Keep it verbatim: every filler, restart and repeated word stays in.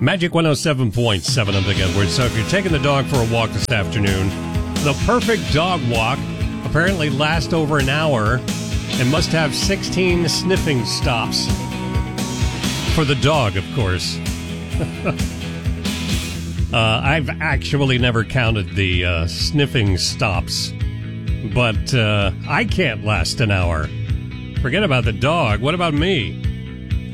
Magic one oh seven point seven on Big Edward. So if you're taking the dog for a walk this afternoon, the perfect dog walk apparently lasts over an hour and must have sixteen sniffing stops. For the dog, of course. uh, I've actually never counted the uh, sniffing stops, but uh, I can't last an hour. Forget about the dog. What about me?